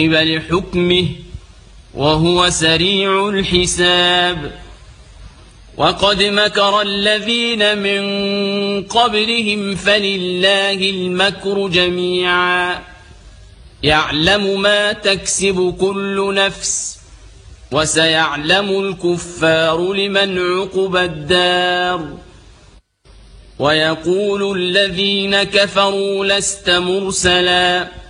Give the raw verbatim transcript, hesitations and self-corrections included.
لحكمه وهو سريع الحساب. وقد مكر الذين من قبلهم فلله المكر جميعا يعلم ما تكسب كل نفس وسيعلم الكفار لمن عقبى الدار. ويقول الذين كفروا لست مرسلا